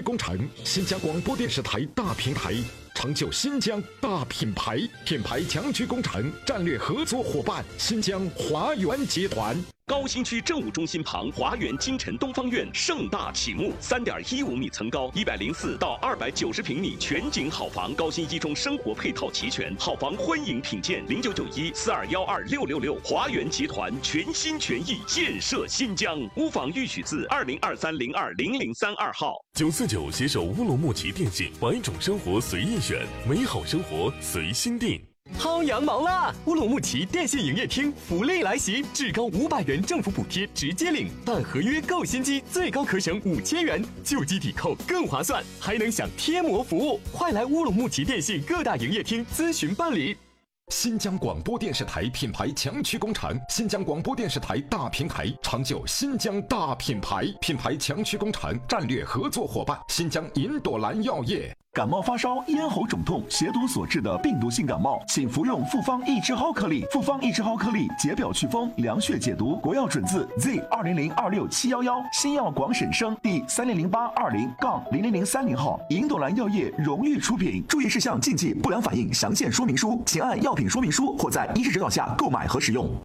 工程，新疆广播电视台大平台，成就新疆大品牌。品牌强区工程战略合作伙伴：新疆华源集团。 高新区政务中心旁华源金晨东方院盛大启幕，3.15米层高，104到290平米全景好房，高新一中生活配套齐全，好房欢迎品鉴，0991421666。华源集团全心全意建设新疆，屋房预取自2023020032号。 949携手乌鲁木齐电信，百种生活随意选，美好生活随心定。 薅羊毛啦！乌鲁木齐电信营业厅福利来袭，至高500元政府补贴直接领，办合约购新机最高可省5000元，旧机抵扣更划算，还能享贴膜服务。快来乌鲁木齐电信各大营业厅咨询办理。 新疆广播电视台品牌强区工程，新疆广播电视台大平台，成就新疆大品牌。品牌强区工程战略合作伙伴：新疆银朵兰药业。 感冒发烧、咽喉肿痛、血毒所致的病毒性感冒，请服用复方益智蒿颗粒。复方益智蒿颗粒解表祛风、凉血解毒，国药准字 Z20026711，新药广审生第30082020030号，银朵兰药业荣誉出品。注意事项、禁忌、不良反应详见说明书，请按药品说明书或在医师指导下购买和使用。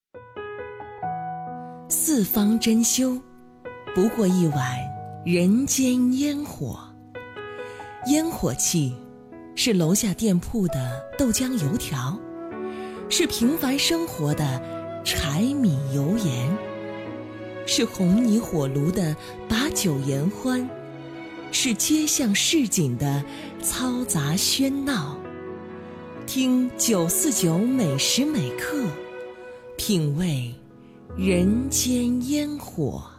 四方珍馐，不过一碗人间烟火。烟火气是楼下店铺的豆浆油条，是平凡生活的柴米油盐，是红泥火炉的把酒言欢，是街巷市井的嘈杂喧闹。听949每时每刻，品味人间烟火。